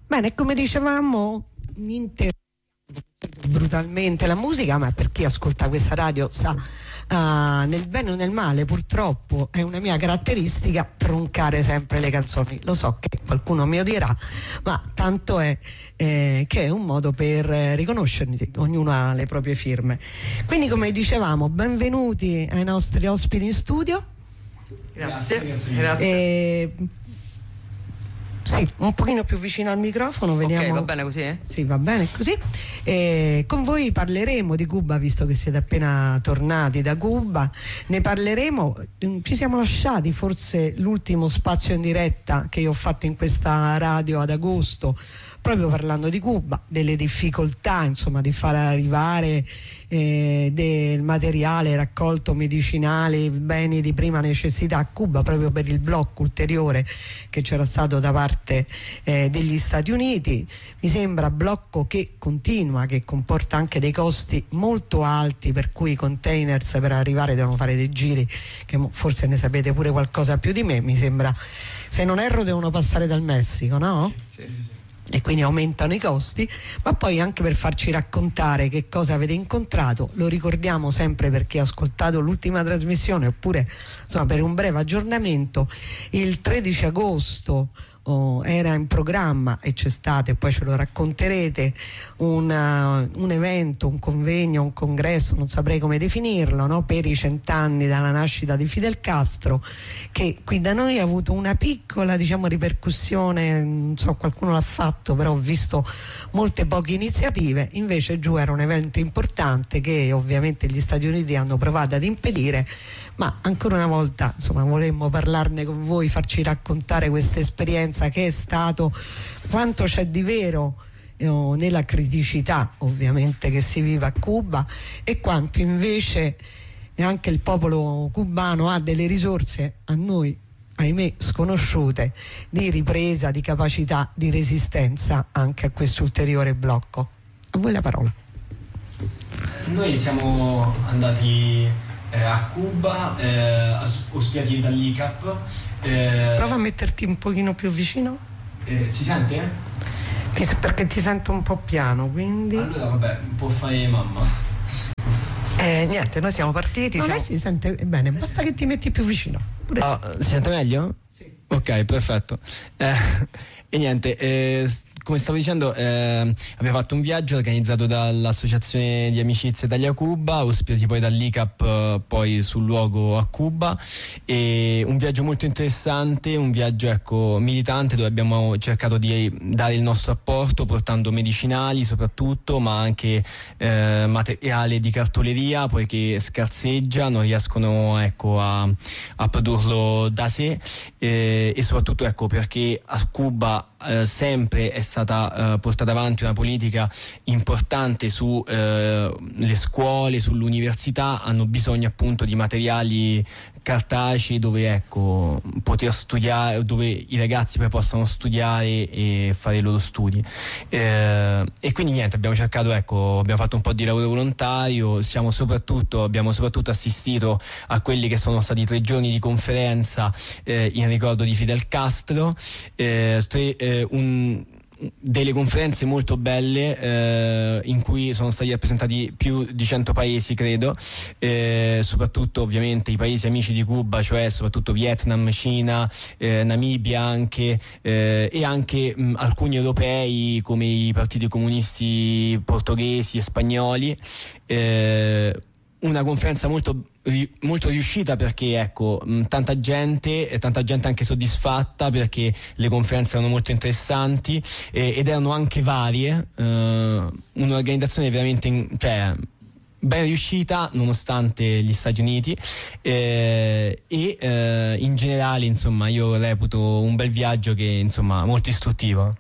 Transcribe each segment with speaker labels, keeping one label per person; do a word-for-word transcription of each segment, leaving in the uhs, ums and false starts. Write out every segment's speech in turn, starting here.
Speaker 1: Bene, come dicevamo, niente brutalmente la musica, ma per chi ascolta questa radio sa, uh, nel bene o nel male, purtroppo è una mia caratteristica troncare sempre le canzoni. Lo so che qualcuno mi odierà, ma tanto è eh, che è un modo per eh, riconoscerli, ognuno ha le proprie firme. Quindi, come dicevamo, benvenuti ai nostri ospiti in studio.
Speaker 2: Grazie, grazie, grazie.
Speaker 1: E, sì, un pochino più vicino al microfono, vediamo.
Speaker 2: Ok, va bene così? Eh?
Speaker 1: Sì, va bene così. E con voi parleremo di Cuba, visto che siete appena tornati da Cuba. Ne parleremo, ci siamo lasciati forse l'ultimo spazio in diretta che io ho fatto in questa radio ad agosto, proprio parlando di Cuba, delle difficoltà insomma di far arrivare eh, del materiale raccolto medicinale, beni di prima necessità a Cuba, proprio per il blocco ulteriore che c'era stato da parte eh, degli Stati Uniti. Mi sembra blocco che continua, che comporta anche dei costi molto alti, per cui i containers per arrivare devono fare dei giri che forse ne sapete pure qualcosa più di me. Mi sembra, se non erro, devono passare dal Messico, no?
Speaker 2: Sì, sì, sì.
Speaker 1: E quindi aumentano i costi, ma poi anche per farci raccontare che cosa avete incontrato, lo ricordiamo sempre per chi ha ascoltato l'ultima trasmissione, oppure insomma per un breve aggiornamento, il tredici agosto oh, era in programma, e c'è stato, e poi ce lo racconterete, una, un evento, un convegno, un congresso, non saprei come definirlo, no? Per i cent'anni dalla nascita di Fidel Castro, che qui da noi ha avuto una piccola, diciamo, ripercussione, non so, qualcuno l'ha fatto, però ho visto molte poche iniziative. Invece giù era un evento importante che ovviamente gli Stati Uniti hanno provato ad impedire, ma ancora una volta insomma vorremmo parlarne con voi, farci raccontare questa esperienza, che è stato, quanto c'è di vero eh, nella criticità ovviamente che si vive a Cuba, e quanto invece anche il popolo cubano ha delle risorse a noi, ahimè, sconosciute, di ripresa, di capacità, di resistenza anche a questo ulteriore blocco. A voi la parola.
Speaker 3: Noi siamo andati eh, a Cuba, eh, ospitati dall'I C A P. Eh,
Speaker 1: Prova a metterti un pochino più vicino.
Speaker 3: Eh, si sente?
Speaker 1: Ti, perché ti sento un po' piano, quindi.
Speaker 3: Allora vabbè, può fare mamma.
Speaker 2: Eh, niente, noi siamo partiti.
Speaker 1: No,
Speaker 2: siamo...
Speaker 1: lei si sente bene, basta che ti metti più vicino. Pure.
Speaker 4: Oh, si sente meglio?
Speaker 3: Sì.
Speaker 4: Ok, perfetto. Eh, e niente, eh, come stavo dicendo, eh, abbiamo fatto un viaggio organizzato dall'Associazione di Amicizia Italia-Cuba, ospitati poi dall'I C A P eh, poi sul luogo a Cuba, e un viaggio molto interessante, un viaggio ecco militante, dove abbiamo cercato di dare il nostro apporto portando medicinali soprattutto, ma anche eh, materiale di cartoleria, poiché scarseggia, non riescono ecco a, a produrlo da sé, eh, e soprattutto ecco perché a Cuba Eh, sempre è stata eh, portata avanti una politica importante su eh, le scuole, sull'università, hanno bisogno appunto di materiali cartacei dove ecco poter studiare, dove i ragazzi poi possano studiare e fare i loro studi, eh, e quindi niente, abbiamo cercato ecco abbiamo fatto un po' di lavoro volontario, siamo soprattutto abbiamo soprattutto assistito a quelli che sono stati tre giorni di conferenza eh, in ricordo di Fidel Castro, eh, tre, eh, un delle conferenze molto belle eh, in cui sono stati rappresentati più di cento paesi credo, eh, soprattutto ovviamente i paesi amici di Cuba, cioè soprattutto Vietnam, Cina, eh, Namibia anche, eh, e anche mh, alcuni europei come i partiti comunisti portoghesi e spagnoli. eh, una conferenza molto molto riuscita perché ecco mh, tanta gente e tanta gente anche soddisfatta, perché le conferenze erano molto interessanti eh, ed erano anche varie, eh, un'organizzazione veramente in, cioè ben riuscita nonostante gli Stati Uniti, eh, e eh, in generale insomma io reputo un bel viaggio che insomma molto istruttivo.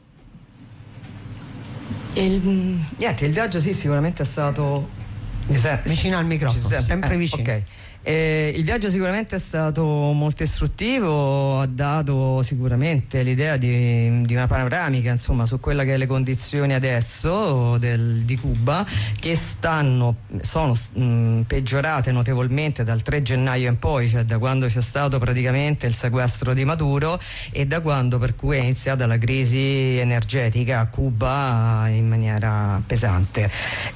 Speaker 2: Il, niente, il viaggio sì, sicuramente è stato
Speaker 1: vicino al microfono, sempre vicino.
Speaker 2: Ok. Eh, il viaggio sicuramente è stato molto istruttivo, ha dato sicuramente l'idea di, di una panoramica, insomma, su quella che è le condizioni adesso del, di Cuba, che stanno sono mh, peggiorate notevolmente dal tre gennaio in poi, cioè da quando c'è stato praticamente il sequestro di Maduro e da quando per cui è iniziata la crisi energetica a Cuba in maniera pesante.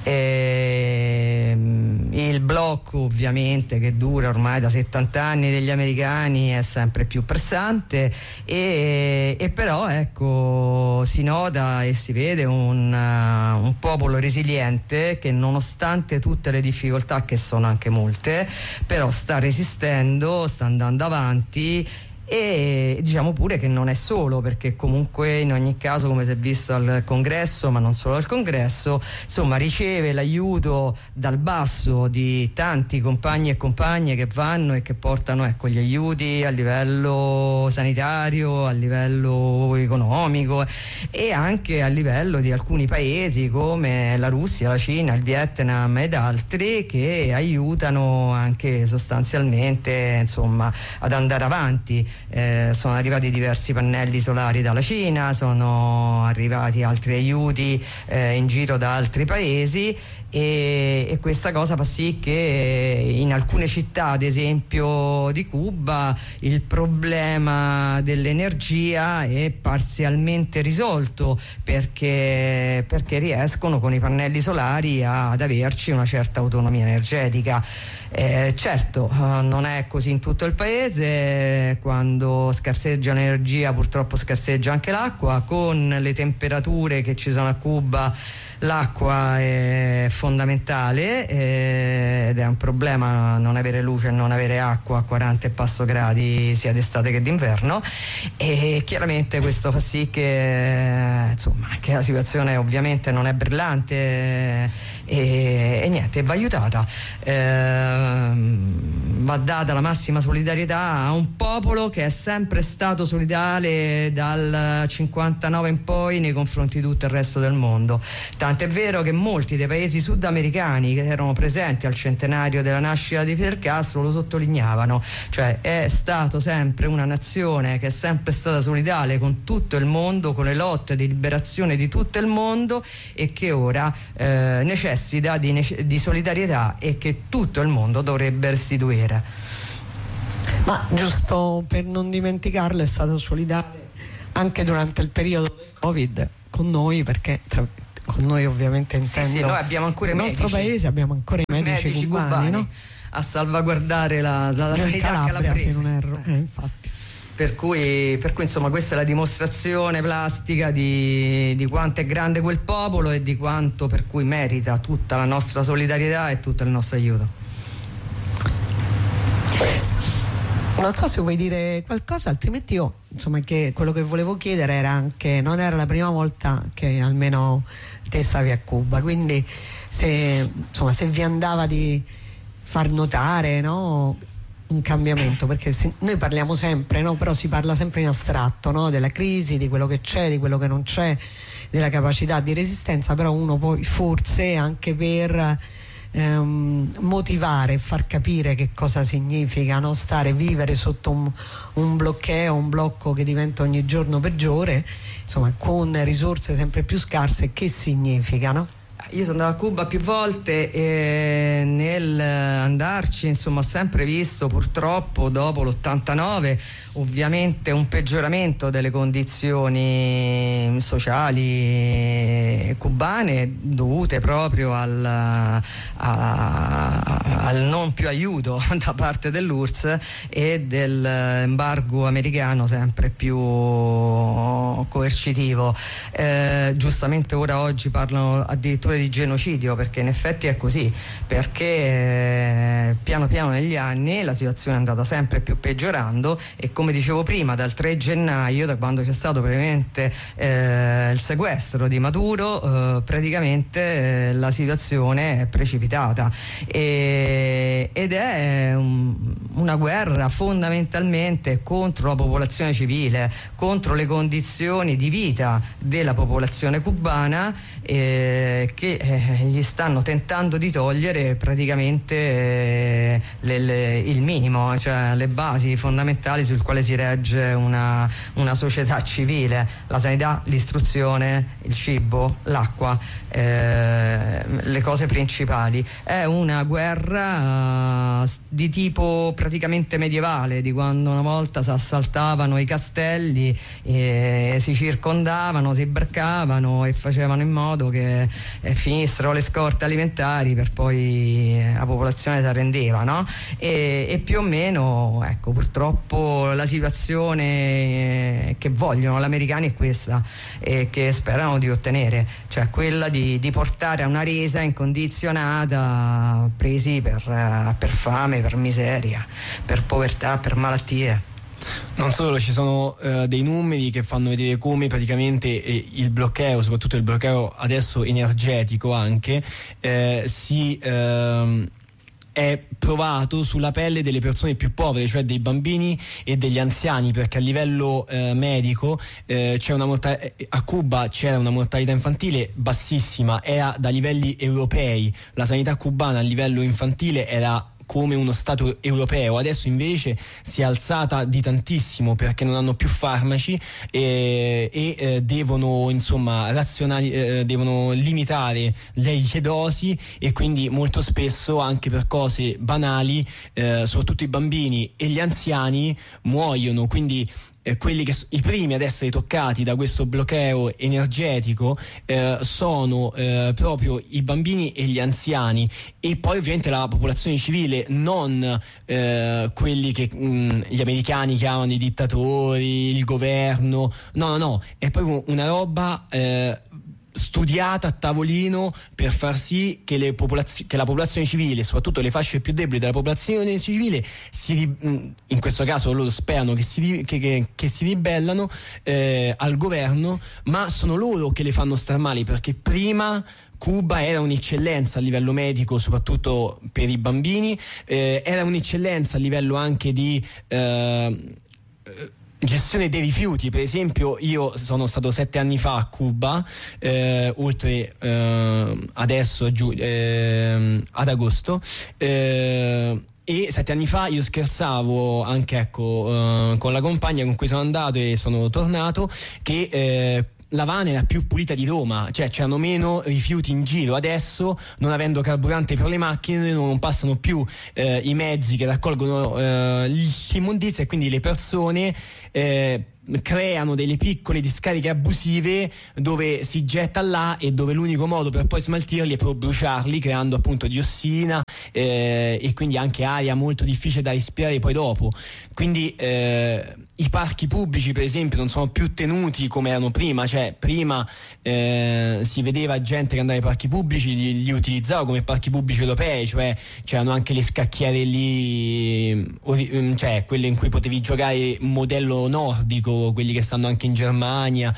Speaker 2: E, il blocco ovviamente che dura ormai da settanta anni degli americani è sempre più pressante e, e però ecco si nota e si vede un, uh, un popolo resiliente che nonostante tutte le difficoltà, che sono anche molte, però sta resistendo, sta andando avanti. E diciamo pure che non è solo, perché comunque in ogni caso, come si è visto al congresso, ma non solo al congresso, insomma riceve l'aiuto dal basso di tanti compagni e compagne che vanno e che portano ecco gli aiuti a livello sanitario, a livello economico e anche a livello di alcuni paesi come la Russia, la Cina, il Vietnam ed altri, che aiutano anche sostanzialmente insomma ad andare avanti. Eh, sono arrivati diversi pannelli solari dalla Cina, sono arrivati altri aiuti eh, in giro da altri paesi e, e questa cosa fa sì che in alcune città, ad esempio di Cuba, il problema dell'energia è parzialmente risolto perché, perché riescono con i pannelli solari ad averci una certa autonomia energetica. Eh, certo, eh, non è così in tutto il paese. Quando scarseggia l'energia purtroppo scarseggia anche l'acqua. Con le temperature che ci sono a Cuba l'acqua è fondamentale eh, ed è un problema non avere luce e non avere acqua a quaranta e passo gradi sia d'estate che d'inverno, e chiaramente questo fa sì che insomma che la situazione ovviamente non è brillante e, e niente, va aiutata, eh, va data la massima solidarietà a un popolo che è sempre stato solidale dal cinquantanove in poi nei confronti di tutto il resto del mondo. Tant'è vero che molti dei paesi sudamericani che erano presenti al centenario della nascita di Fidel Castro lo sottolineavano, cioè è stato sempre una nazione che è sempre stata solidale con tutto il mondo, con le lotte di liberazione di tutto il mondo e che ora eh, necessita di, nece- di solidarietà e che tutto il mondo dovrebbe restituire.
Speaker 1: Ma giusto per non dimenticarlo, è stato solidale anche durante il periodo del Covid con noi, perché tra con noi ovviamente intendo
Speaker 2: sì, sì, noi abbiamo ancora i
Speaker 1: nel
Speaker 2: medici,
Speaker 1: nostro paese abbiamo ancora i medici,
Speaker 2: medici
Speaker 1: cubani,
Speaker 2: cubani
Speaker 1: no?
Speaker 2: a salvaguardare la, la, la sanità
Speaker 1: Calabria,
Speaker 2: calabrese,
Speaker 1: se non erro, eh, infatti.
Speaker 2: Per cui, per cui insomma questa è la dimostrazione plastica di, di quanto è grande quel popolo e di quanto per cui merita tutta la nostra solidarietà e tutto il nostro aiuto.
Speaker 1: Non so se vuoi dire qualcosa, altrimenti io insomma che quello che volevo chiedere era anche, non era la prima volta che almeno te stavi a Cuba, quindi se insomma se vi andava di far notare, no, un cambiamento, perché se, noi parliamo sempre, no, però si parla sempre in astratto, no, della crisi, di quello che c'è, di quello che non c'è, della capacità di resistenza, però uno poi forse anche per Ehm, motivare e far capire che cosa significa, no? Stare, vivere sotto un, un blocchetto, un blocco che diventa ogni giorno peggiore, insomma con risorse sempre più scarse, che significa, no?
Speaker 2: Io sono andata a Cuba più volte e nel andarci insomma ho sempre visto purtroppo dopo l'ottantanove ovviamente un peggioramento delle condizioni sociali cubane dovute proprio al, a, al non più aiuto da parte dell'U R S S e dell'embargo americano sempre più coercitivo. Eh, giustamente ora oggi parlano addirittura di genocidio, perché in effetti è così, perché eh, piano piano negli anni la situazione è andata sempre più peggiorando e come dicevo prima dal tre gennaio, da quando c'è stato praticamente eh, il sequestro di Maduro, eh, praticamente eh, la situazione è precipitata e, ed è un, una guerra fondamentalmente contro la popolazione civile, contro le condizioni di vita della popolazione cubana eh, che che eh, gli stanno tentando di togliere praticamente eh, le, le, il minimo, cioè le basi fondamentali sul quale si regge una, una società civile: la sanità, l'istruzione, il cibo, l'acqua, eh, le cose principali. È una guerra uh, di tipo praticamente medievale, di quando una volta si assaltavano i castelli, e si circondavano, si braccavano e facevano in modo che eh, finissero le scorte alimentari, per poi eh, la popolazione si arrendeva, no? E, e più o meno, ecco, purtroppo la situazione eh, che vogliono gli americani è questa, e che sperano di ottenere, cioè quella di, di portare a una resa incondizionata, presi per, uh, per fame, per miseria, per povertà, per malattie.
Speaker 4: Non solo, ci sono uh, dei numeri che fanno vedere come praticamente eh, il bloqueo, soprattutto il bloqueo adesso energetico anche, eh, si eh, è provato sulla pelle delle persone più povere, cioè dei bambini e degli anziani, perché a livello eh, medico eh, c'è una morta- a Cuba c'era una mortalità infantile bassissima, era da livelli europei. La sanità cubana a livello infantile era come uno stato europeo, adesso invece si è alzata di tantissimo perché non hanno più farmaci e, e eh, devono insomma razionali, eh, devono limitare le dosi, e quindi molto spesso anche per cose banali eh, soprattutto i bambini e gli anziani muoiono. Quindi Eh, quelli che i primi ad essere toccati da questo bloqueo energetico eh, sono eh, proprio i bambini e gli anziani, e poi ovviamente la popolazione civile, non eh, quelli che mh, gli americani chiamano i dittatori, il governo. No, no, no, è proprio una roba eh, studiata a tavolino per far sì che, le popolaz- che la popolazione civile, soprattutto le fasce più deboli della popolazione civile, si ri- in questo caso loro sperano che si, ri- che, che, che si ribellano eh, al governo, ma sono loro che le fanno star male, perché prima Cuba era un'eccellenza a livello medico, soprattutto per i bambini, eh, era un'eccellenza a livello anche di eh, gestione dei rifiuti. Per esempio, io sono stato sette anni fa a Cuba, eh, oltre eh, adesso giù, eh, ad agosto, eh, e sette anni fa io scherzavo anche, ecco, eh, con la compagna con cui sono andato e sono tornato, che eh, l'Havana era più pulita di Roma, cioè c'erano meno rifiuti in giro. Adesso, non avendo carburante per le macchine, non passano più eh, i mezzi che raccolgono eh, l'immondizia, e quindi le persone eh, creano delle piccole discariche abusive dove si getta là, e dove l'unico modo per poi smaltirli è per bruciarli, creando appunto diossina eh, e quindi anche aria molto difficile da respirare poi dopo. Quindi eh, i parchi pubblici, per esempio, non sono più tenuti come erano prima, cioè prima eh, si vedeva gente che andava ai parchi pubblici, li, li utilizzava come parchi pubblici europei, cioè c'erano anche le scacchiere lì, cioè quelle in cui potevi giocare modello nordico, quelli che stanno anche in Germania,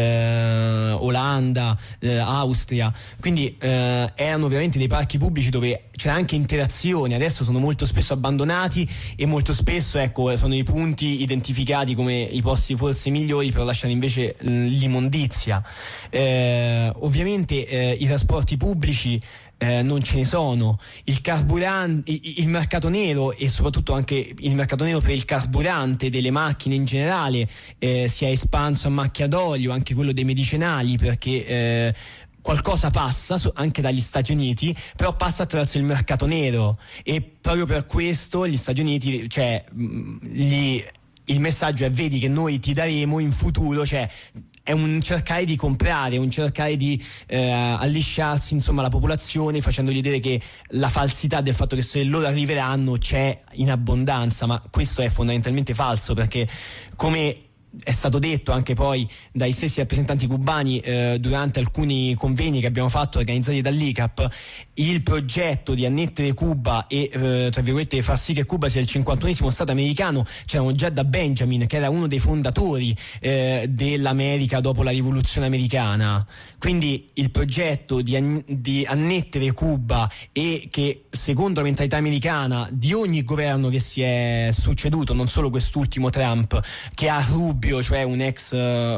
Speaker 4: eh, Olanda, eh, Austria. Quindi eh, erano veramente dei parchi pubblici dove c'era anche interazione. Adesso sono molto spesso abbandonati, e molto spesso, ecco, sono i punti identificati come i posti forse migliori per lasciare invece l'immondizia. Eh, ovviamente eh, i trasporti pubblici Eh, non ce ne sono, il carburante, il, il mercato nero, e soprattutto anche il mercato nero per il carburante delle macchine in generale eh, si è espanso a macchia d'olio, anche quello dei medicinali, perché eh, qualcosa passa anche dagli Stati Uniti, però passa attraverso il mercato nero, e proprio per questo gli Stati Uniti, cioè gli, il messaggio è: vedi che noi ti daremo in futuro, cioè è un cercare di comprare, un cercare di eh, allisciarsi insomma la popolazione, facendogli vedere che la falsità del fatto che se loro arriveranno c'è in abbondanza. Ma questo è fondamentalmente falso, perché, come è stato detto anche poi dai stessi rappresentanti cubani eh, durante alcuni convegni che abbiamo fatto organizzati dall'I C A P, il progetto di annettere Cuba e eh, tra virgolette far sì che Cuba sia il cinquantunesimo stato americano c'erano già da Benjamin, che era uno dei fondatori eh, dell'America dopo la rivoluzione americana. Quindi il progetto di, an- di annettere Cuba, e che secondo la mentalità americana di ogni governo che si è succeduto, non solo quest'ultimo Trump, che ha Rubio, cioè un ex uh,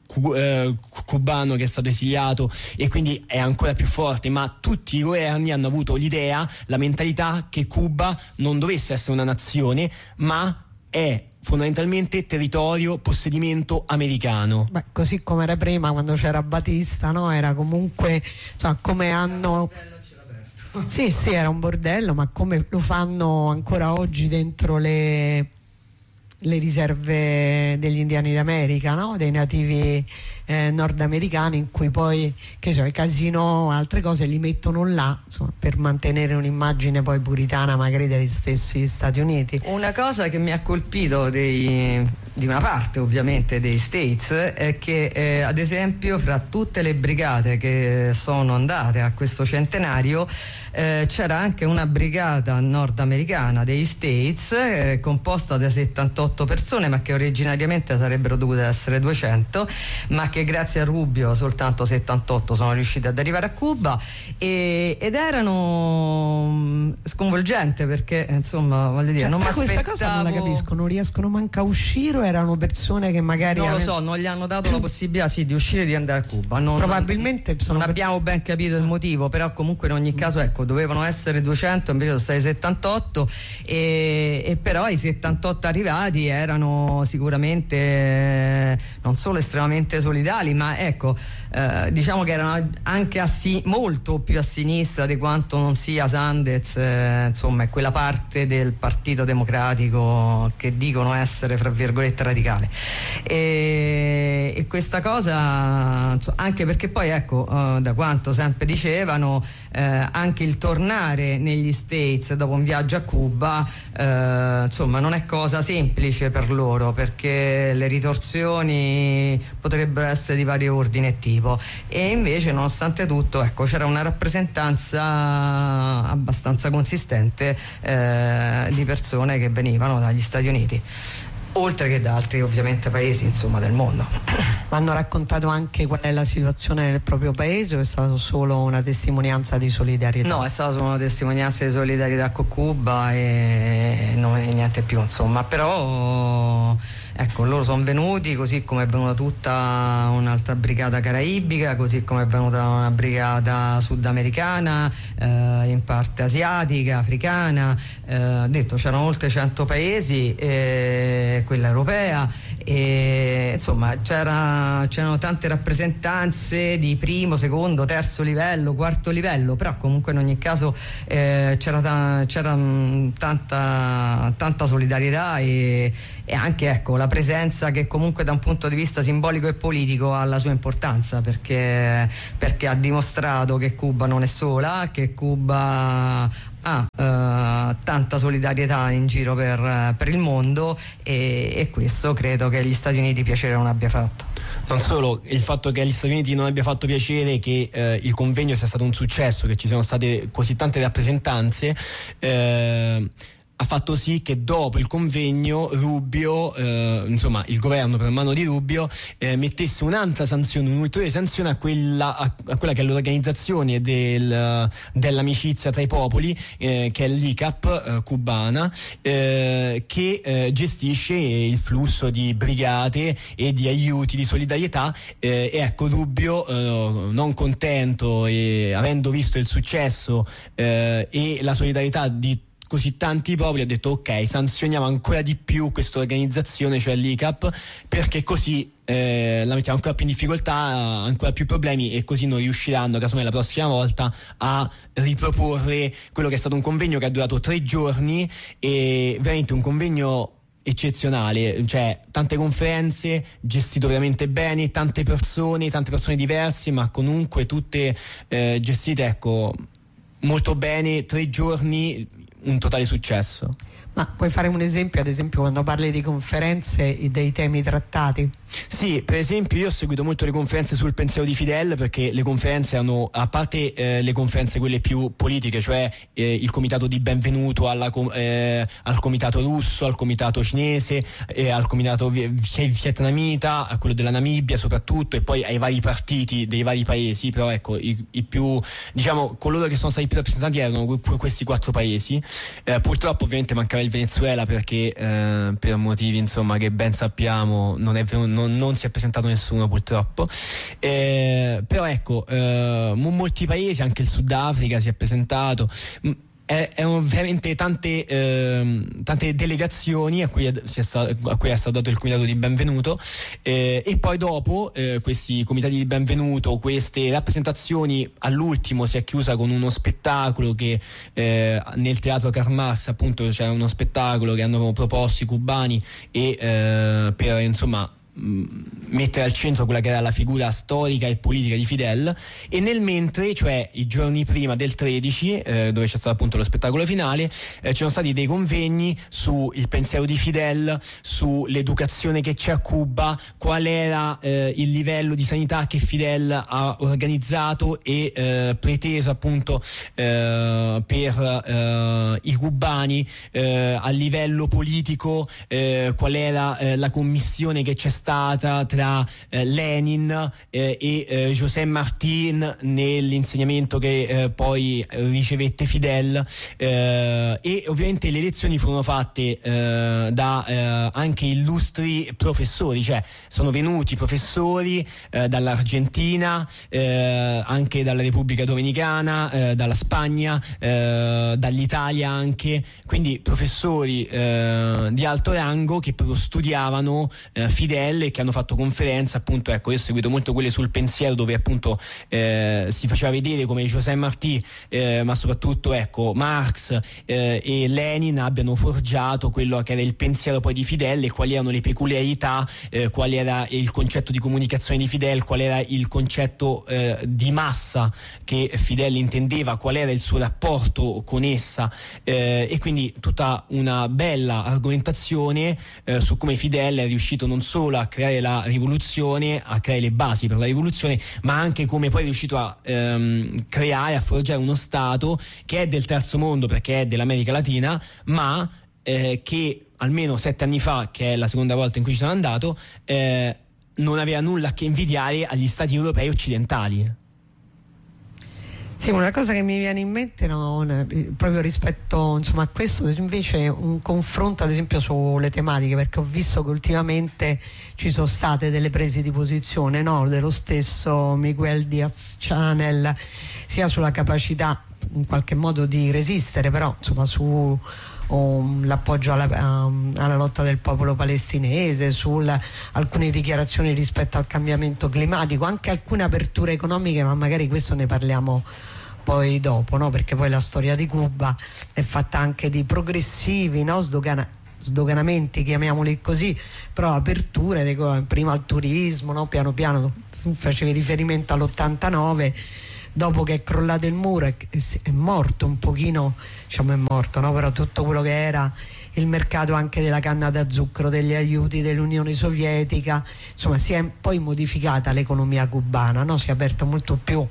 Speaker 4: cu- eh, cubano che è stato esiliato e quindi è ancora più forte, ma tutti i governi hanno avuto l'idea, la mentalità che Cuba non dovesse essere una nazione, ma è fondamentalmente territorio, possedimento americano.
Speaker 1: Beh, così come era prima quando c'era Batista, no? Era comunque, insomma, come hanno... Sì, sì, era un bordello, ma come lo fanno ancora oggi dentro le, le riserve degli indiani d'America, no? Dei nativi eh, nordamericani, in cui poi, che so, i casinò, altre cose li mettono là, insomma, per mantenere un'immagine poi puritana magari degli stessi Stati Uniti.
Speaker 2: Una cosa che mi ha colpito dei, di una parte ovviamente dei States è che eh, ad esempio fra tutte le brigate che sono andate a questo centenario eh, c'era anche una brigata nordamericana degli States eh, composta da settantotto persone, ma che originariamente sarebbero dovute essere duecento, ma che grazie a Rubio soltanto settantotto sono riusciti ad arrivare a Cuba e, ed erano sconvolgente, perché insomma voglio dire,
Speaker 1: cioè,
Speaker 2: non mi aspettavo.
Speaker 1: Questa cosa non la capisco, non riescono manca a uscire, o erano persone che magari
Speaker 2: non lo
Speaker 1: ave...
Speaker 2: so, non gli hanno dato la possibilità sì, di uscire e di andare a Cuba. Non,
Speaker 1: probabilmente
Speaker 2: non,
Speaker 1: sono
Speaker 2: non abbiamo ben capito il motivo, però comunque in ogni caso ecco, dovevano essere duecento, invece sono stati settantotto e, e però i settantotto arrivati erano sicuramente eh, non solo estremamente solidali, ma ecco eh, diciamo che erano anche a si- molto più a sinistra di quanto non sia Sanders, eh, insomma è quella parte del Partito Democratico che dicono essere fra virgolette radicale e, e questa cosa insomma, anche perché poi ecco eh, da quanto sempre dicevano eh, anche il tornare negli States dopo un viaggio a Cuba eh, insomma non è cosa semplice per loro, perché le ritorsioni potrebbero essere di vario ordine e tipo, e invece nonostante tutto ecco c'era una rappresentanza abbastanza consistente eh, di persone che venivano dagli Stati Uniti, oltre che da altri ovviamente paesi insomma del mondo.
Speaker 1: Hanno raccontato anche qual è la situazione nel proprio paese, o è stato solo una testimonianza di solidarietà?
Speaker 2: No, è stata solo una testimonianza di solidarietà con Cuba e, non, e niente più insomma, però ecco loro sono venuti, così come è venuta tutta un'altra brigata caraibica, così come è venuta una brigata sudamericana, eh, in parte asiatica, africana, eh, detto c'erano oltre cento paesi, eh, quella europea, e insomma c'era, c'erano tante rappresentanze di primo, secondo, terzo livello, quarto livello, però comunque in ogni caso eh, c'era, ta- c'era mh, tanta, tanta solidarietà e, e anche ecco la presenza che comunque da un punto di vista simbolico e politico ha la sua importanza, perché, perché ha dimostrato che Cuba non è sola, che Cuba ha eh, tanta solidarietà in giro per, per il mondo e, e questo credo che agli Stati Uniti piacere non abbia fatto.
Speaker 4: Non solo il fatto che agli Stati Uniti non abbia fatto piacere che eh, il convegno sia stato un successo, che ci siano state così tante rappresentanze, eh, ha fatto sì che dopo il convegno Rubio, eh, insomma il governo per mano di Rubio, eh, mettesse un'altra sanzione, un'ulteriore sanzione a quella, a, a quella che è l'organizzazione del, dell'amicizia tra i popoli, eh, che è l'I C A P eh, cubana, eh, che eh, gestisce il flusso di brigate e di aiuti, di solidarietà, eh, e ecco Rubio, eh, non contento e avendo visto il successo eh, e la solidarietà di così tanti popoli, ha detto ok, sanzioniamo ancora di più questa organizzazione, cioè l'I C A P, perché così eh, la mettiamo ancora più in difficoltà, ancora più problemi, e così non riusciranno casomai la prossima volta a riproporre quello che è stato un convegno che ha durato tre giorni e veramente un convegno eccezionale, cioè tante conferenze, gestito veramente bene, tante persone, tante persone diverse, ma comunque tutte eh, gestite ecco molto bene, tre giorni, un totale successo.
Speaker 1: Ma puoi fare un esempio, ad esempio quando parli di conferenze e dei temi trattati?
Speaker 4: Sì, per esempio io ho seguito molto le conferenze sul pensiero di Fidel, perché le conferenze hanno, a parte eh, le conferenze quelle più politiche, cioè eh, il comitato di benvenuto alla, eh, al comitato russo, al comitato cinese, eh, al comitato vietnamita, a quello della Namibia soprattutto, e poi ai vari partiti dei vari paesi, però ecco i, i più, diciamo, coloro che sono stati più rappresentanti erano questi quattro paesi. Eh, purtroppo ovviamente mancava il Venezuela perché eh, per motivi insomma che ben sappiamo non, è, non, non si è presentato nessuno purtroppo, eh, però ecco eh, molti paesi, anche il Sudafrica si è presentato. Erano veramente tante, eh, tante delegazioni a cui, è, si è stato, a cui è stato dato il comitato di benvenuto, eh, e poi dopo eh, questi comitati di benvenuto, queste rappresentazioni, all'ultimo si è chiusa con uno spettacolo che eh, nel teatro Karl Marx appunto c'era uno spettacolo che hanno proposto i cubani e eh, per insomma mettere al centro quella che era la figura storica e politica di Fidel. E nel mentre, cioè i giorni prima del tredici, eh, dove c'è stato appunto lo spettacolo finale, eh, ci sono stati dei convegni sul pensiero di Fidel, sull'educazione che c'è a Cuba, qual era eh, il livello di sanità che Fidel ha organizzato e eh, preteso appunto eh, per eh, i cubani, eh, a livello politico, eh, qual era eh, la commissione che c'è stata stata tra eh, Lenin eh, e eh, José Martín nell'insegnamento che eh, poi ricevette Fidel, eh, e ovviamente le lezioni furono fatte eh, da eh, anche illustri professori, cioè sono venuti professori eh, dall'Argentina, eh, anche dalla Repubblica Dominicana, eh, dalla Spagna, eh, dall'Italia anche, quindi professori eh, di alto rango che proprio studiavano eh, Fidel e che hanno fatto conferenze appunto. Ecco, io ho seguito molto quelle sul pensiero, dove appunto eh, si faceva vedere come José Martí eh, ma soprattutto ecco Marx eh, e Lenin abbiano forgiato quello che era il pensiero poi di Fidel e quali erano le peculiarità, eh, qual era il concetto di comunicazione di Fidel, qual era il concetto eh, di massa che Fidel intendeva, qual era il suo rapporto con essa, eh, e quindi tutta una bella argomentazione eh, su come Fidel è riuscito non solo a creare la rivoluzione, a creare le basi per la rivoluzione, ma anche come poi è riuscito a ehm, creare, a forgiare uno Stato che è del terzo mondo perché è dell'America Latina, ma eh, che almeno sette anni fa, che è la seconda volta in cui ci sono andato, eh, non aveva nulla a che invidiare agli Stati europei occidentali.
Speaker 1: Sì, una cosa che mi viene in mente, no, proprio rispetto insomma, a questo, invece un confronto ad esempio sulle tematiche, perché ho visto che ultimamente ci sono state delle prese di posizione, no, dello stesso Miguel Díaz-Canel, sia sulla capacità in qualche modo di resistere, però insomma su Um, l'appoggio alla, um, alla lotta del popolo palestinese, su alcune dichiarazioni rispetto al cambiamento climatico, anche alcune aperture economiche, ma magari questo ne parliamo poi dopo, no? Perché poi la storia di Cuba è fatta anche di progressivi, no? Sdogana- sdoganamenti, chiamiamoli così, però aperture, dico, prima al turismo, no? Piano piano, facevi riferimento all'ottantanove, dopo che è crollato il muro è, è morto un pochino, diciamo è morto, no? Però tutto quello che era il mercato anche della canna da zucchero, degli aiuti dell'Unione Sovietica, insomma si è poi modificata l'economia cubana, no? Si è aperta molto più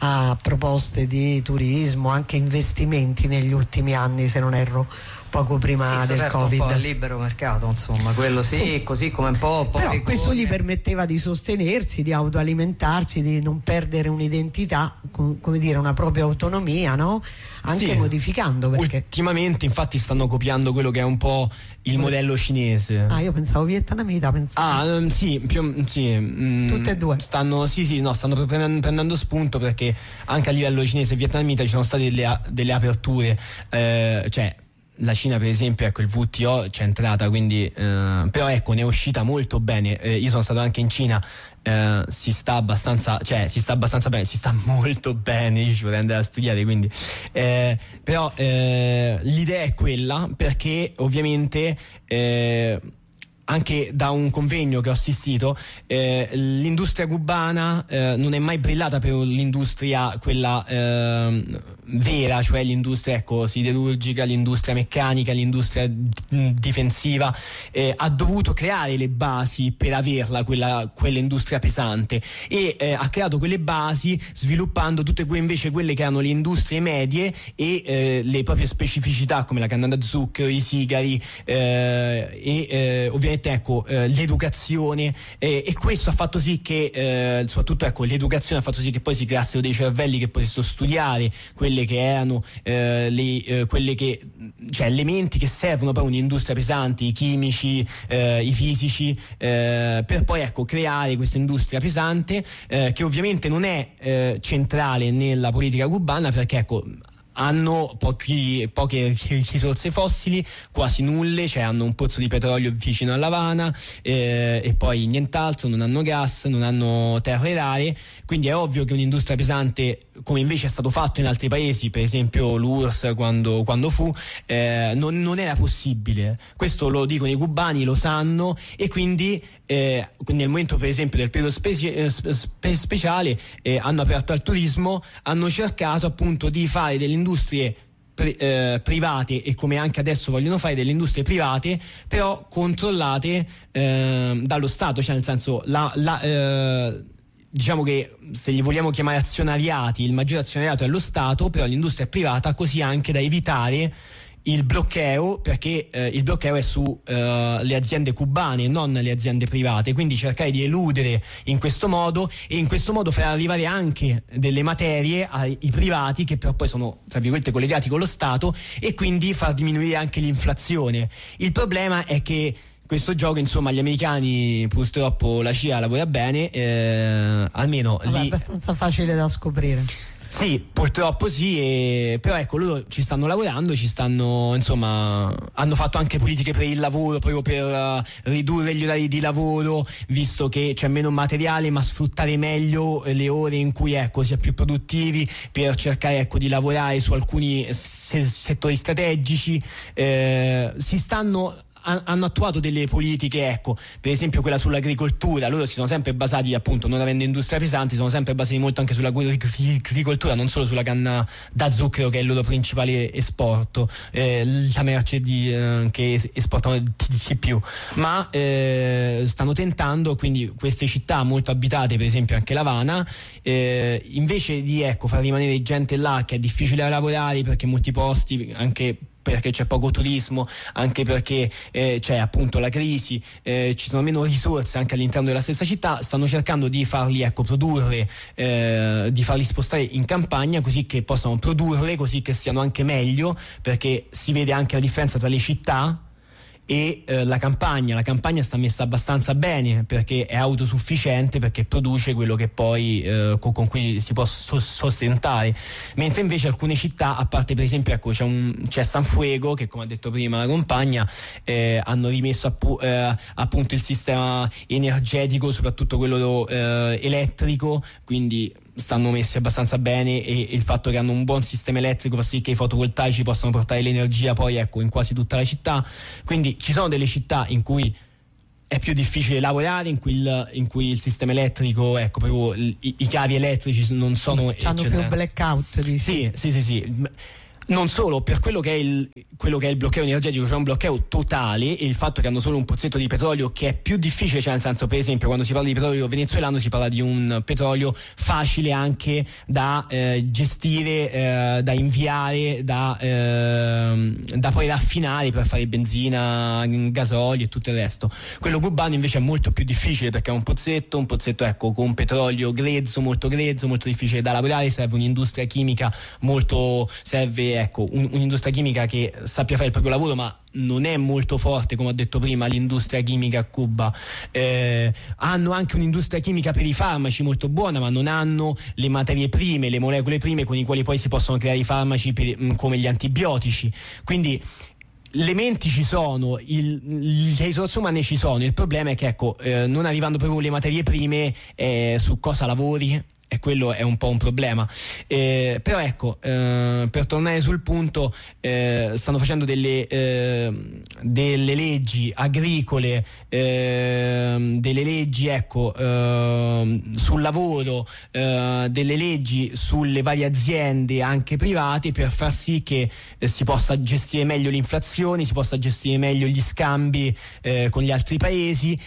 Speaker 1: a proposte di turismo, anche investimenti negli ultimi anni, se non erro, poco prima
Speaker 2: sì,
Speaker 1: del Covid.
Speaker 2: Un po' al libero mercato, insomma, quello sì, sì. Così come un po', po
Speaker 1: però questo gli permetteva di sostenersi, di autoalimentarsi, di non perdere un'identità, come dire, una propria autonomia, no? Anche sì, modificando, perché
Speaker 4: ultimamente infatti stanno copiando quello che è un po' il modello cinese.
Speaker 1: Ah, io pensavo vietnamita, pensavo.
Speaker 4: Ah, um, sì, più, sì um,
Speaker 1: tutte e due
Speaker 4: stanno, sì, sì, no, stanno prendendo, prendendo spunto, perché anche a livello cinese e vietnamita ci sono state delle, delle aperture, eh, cioè la Cina per esempio, ecco, il W T O c'è entrata, quindi eh, però ecco, ne è uscita molto bene. Eh, io sono stato anche in Cina, eh, si sta abbastanza, cioè si sta abbastanza bene, si sta molto bene, io ci vorrei andare a studiare, quindi eh, però eh, l'idea è quella, perché ovviamente eh, anche da un convegno che ho assistito, eh, l'industria cubana eh, non è mai brillata per l'industria quella eh, vera, cioè l'industria, ecco, siderurgica, l'industria meccanica, l'industria d- difensiva, eh, ha dovuto creare le basi per averla quella, quell'industria pesante, e eh, ha creato quelle basi sviluppando tutte que- invece quelle che erano le industrie medie e eh, le proprie specificità, come la canna da zucchero, i sigari, eh, e eh, ovviamente ecco eh, l'educazione, eh, e questo ha fatto sì che eh, soprattutto ecco l'educazione ha fatto sì che poi si creassero dei cervelli che potessero studiare quelle quelle che erano eh, le, eh, quelle che, cioè elementi che servono per un'industria pesante, i chimici, eh, i fisici, eh, per poi ecco creare questa industria pesante eh, che ovviamente non è eh, centrale nella politica cubana, perché ecco hanno pochi, poche risorse fossili, quasi nulle, cioè hanno un pozzo di petrolio vicino alla Havana eh, e poi nient'altro, non hanno gas, non hanno terre rare, quindi è ovvio che un'industria pesante, come invece è stato fatto in altri paesi, per esempio l'U R S S quando, quando fu, eh, non, non era possibile. Questo lo dicono i cubani, lo sanno, e quindi eh, nel momento per esempio del periodo specie, spe, speciale eh, hanno aperto al turismo, hanno cercato appunto di fare delle industrie pri, eh, private, e come anche adesso vogliono fare delle industrie private però controllate eh, dallo Stato, cioè nel senso la, la eh, diciamo che se li vogliamo chiamare azionariati, il maggiore azionariato è lo Stato, però l'industria è privata, così anche da evitare il bloccheo, perché eh, il bloccheo è su eh, le aziende cubane, non le aziende private, quindi cercare di eludere in questo modo, e in questo modo far arrivare anche delle materie ai privati che però poi sono tra virgolette collegati con lo Stato, e quindi far diminuire anche l'inflazione. Il problema è che questo gioco, insomma, gli americani, purtroppo la C I A lavora bene, eh, almeno
Speaker 1: Vabbè,
Speaker 4: lì
Speaker 1: è abbastanza facile da scoprire.
Speaker 4: Sì, purtroppo sì, e, però ecco, loro ci stanno lavorando, ci stanno, insomma, hanno fatto anche politiche per il lavoro, proprio per uh, ridurre gli orari di lavoro, visto che c'è meno materiale, ma sfruttare meglio le ore in cui ecco si è più produttivi, per cercare ecco di lavorare su alcuni se- settori strategici. Eh, si stanno hanno attuato delle politiche, ecco, per esempio quella sull'agricoltura. Loro si sono sempre basati, appunto, non avendo industria pesante, si sono sempre basati molto anche sull'agricoltura, non solo sulla canna da zucchero, che è il loro principale esporto, eh, la merce di, eh, che esportano di più, ma eh, stanno tentando, quindi queste città molto abitate, per esempio anche l'Havana, eh, invece di ecco far rimanere gente là che è difficile da lavorare, perché molti posti, anche perché c'è poco turismo, anche perché eh, c'è appunto la crisi, eh, ci sono meno risorse anche all'interno della stessa città, stanno cercando di farli ecco produrre, eh, di farli spostare in campagna, così che possano produrre, così che siano anche meglio, perché si vede anche la differenza tra le città e eh, la campagna. La campagna sta messa abbastanza bene, perché è autosufficiente, perché produce quello che poi eh, con, con cui si può so- sostentare, mentre invece alcune città, a parte per esempio ecco c'è, un, c'è San Fuego, che come ha detto prima la compagna, eh, hanno rimesso appu- eh, appunto il sistema energetico, soprattutto quello eh, elettrico, quindi stanno messi abbastanza bene, e, e il fatto che hanno un buon sistema elettrico fa sì che i fotovoltaici possano portare l'energia poi ecco in quasi tutta la città. Quindi ci sono delle città in cui è più difficile lavorare, in cui il, in cui il sistema elettrico, ecco, proprio i, i cavi elettrici non sono,
Speaker 1: hanno più blackout, dici?
Speaker 4: Sì, sì, sì, sì. Non solo, per quello che è il quello che è il bloccheo energetico, c'è un bloccheo totale, e il fatto che hanno solo un pozzetto di petrolio, che è più difficile, cioè nel senso, per esempio, quando si parla di petrolio venezuelano si parla di un petrolio facile anche da eh, gestire, eh, da inviare, da, eh, da poi raffinare per fare benzina, gasolio e tutto il resto. Quello cubano invece è molto più difficile, perché è un pozzetto, un pozzetto ecco con petrolio grezzo, molto grezzo, molto difficile da lavorare, serve un'industria chimica molto, serve ecco un, un'industria chimica che sappia fare il proprio lavoro, ma non è molto forte, come ho detto prima, l'industria chimica a Cuba. Eh, hanno anche un'industria chimica per i farmaci molto buona, ma non hanno le materie prime, le molecole prime con i quali poi si possono creare i farmaci per, come gli antibiotici. Quindi le menti ci sono, il, le risorse umane ci sono, il problema è che ecco eh, non arrivando proprio le materie prime, eh, su cosa lavori? E quello è un po' un problema, eh, però ecco eh, per tornare sul punto, eh, stanno facendo delle, eh, delle leggi agricole, eh, delle leggi ecco eh, sul lavoro, eh, delle leggi sulle varie aziende anche private, per far sì che eh, si possa gestire meglio l'inflazione, si possa gestire meglio gli scambi eh, con gli altri paesi,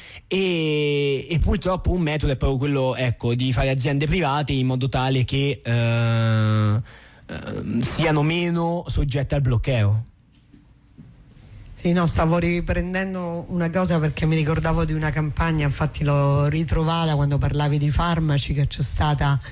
Speaker 4: e, e purtroppo un metodo è proprio quello ecco di fare aziende private in modo tale che eh, eh, siano meno soggette al bloccheo.
Speaker 1: Sì, no, stavo riprendendo una cosa perché mi ricordavo di una campagna, infatti l'ho ritrovata quando parlavi di farmaci, che c'è stata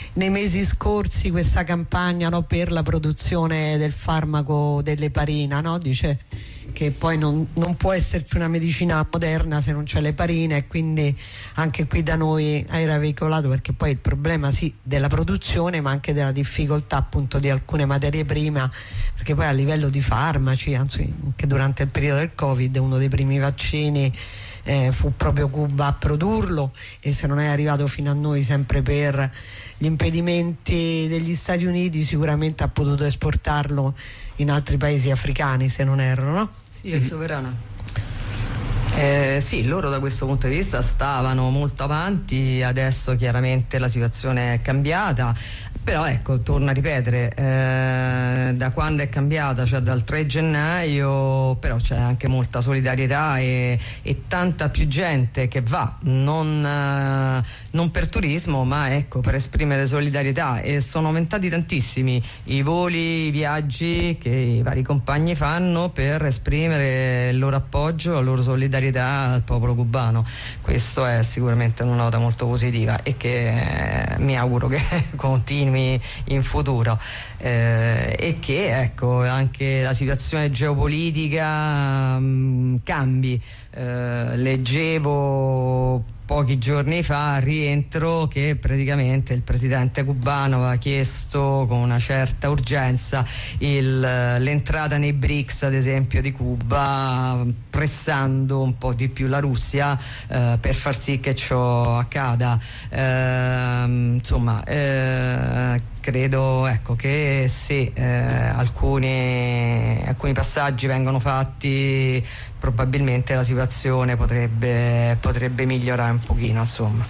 Speaker 1: nei mesi scorsi questa campagna, no, per la produzione del farmaco dell'eparina, no? Dice che poi non, non può esserci una medicina moderna se non c'è l'eparina, e quindi anche qui da noi era veicolato, perché poi il problema sì della produzione ma anche della difficoltà appunto di alcune materie prime, perché poi a livello di farmaci, anzi anche durante il periodo del Covid uno dei primi vaccini eh, fu proprio Cuba a produrlo, e se non è arrivato fino a noi sempre per gli impedimenti degli Stati Uniti sicuramente ha potuto esportarlo in altri paesi africani, se non erro, no?
Speaker 2: Sì, il Sovrana. Eh, sì, loro da questo punto di vista stavano molto avanti, adesso chiaramente la situazione è cambiata, però ecco, torno a ripetere, eh, da quando è cambiata, cioè dal tre gennaio, però c'è anche molta solidarietà e, e tanta più gente che va, non, eh, non per turismo, ma ecco, per esprimere solidarietà, e sono aumentati tantissimi i voli, i viaggi che i vari compagni fanno per esprimere il loro appoggio, la loro solidarietà al popolo cubano. Questo è sicuramente una nota molto positiva e che eh, mi auguro che continui in futuro, eh, e che ecco anche la situazione geopolitica mh, cambi. Eh, leggevo pochi giorni fa al rientro che praticamente il presidente cubano aveva chiesto con una certa urgenza il, l'entrata nei BRICS, ad esempio, di Cuba, pressando un po' di più la Russia eh, per far sì che ciò accada. Eh, insomma, eh, credo ecco che se eh, alcuni, alcuni passaggi vengono fatti, probabilmente la situazione potrebbe, potrebbe migliorare un pochino, insomma.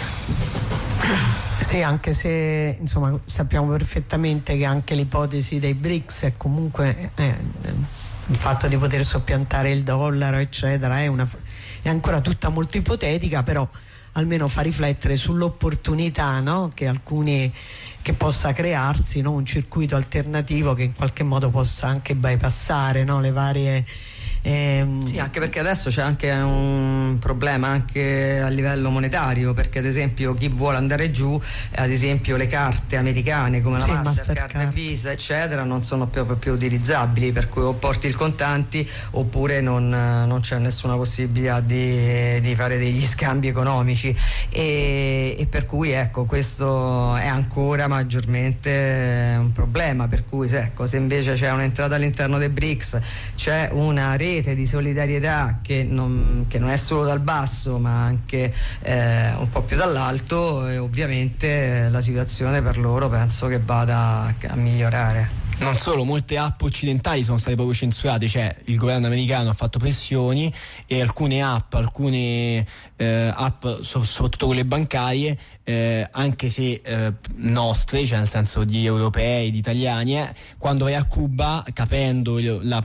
Speaker 1: Sì, anche se insomma sappiamo perfettamente che anche l'ipotesi dei BRICS è comunque eh, il fatto di poter soppiantare il dollaro eccetera è, una, è ancora tutta molto ipotetica, però almeno fa riflettere sull'opportunità, no? Che alcuni che possa crearsi, no? Un circuito alternativo che in qualche modo possa anche bypassare, no? Le varie ehm...
Speaker 2: sì, anche perché adesso c'è anche un problema anche a livello monetario, perché ad esempio chi vuole andare giù, ad esempio le carte americane come la
Speaker 1: sì,
Speaker 2: Mastercard,
Speaker 1: Mastercard,
Speaker 2: Visa eccetera non sono più, più utilizzabili, per cui o porti il contanti oppure non, non c'è nessuna possibilità di, di fare degli scambi economici, e, e per cui ecco questo è ancora maggiormente un problema, per cui ecco, se invece c'è un'entrata all'interno dei BRICS, c'è una rete di solidarietà che non, che non è solo dal basso ma anche eh, un po' più dall'alto, e ovviamente la situazione per loro penso che vada a migliorare.
Speaker 4: Non solo, molte app occidentali sono state proprio censurate, cioè il governo americano ha fatto pressioni e alcune app, alcune eh, app, so, soprattutto quelle bancarie, eh, anche se eh, nostre, cioè nel senso di europei, di italiani, eh, quando vai a Cuba, capendo la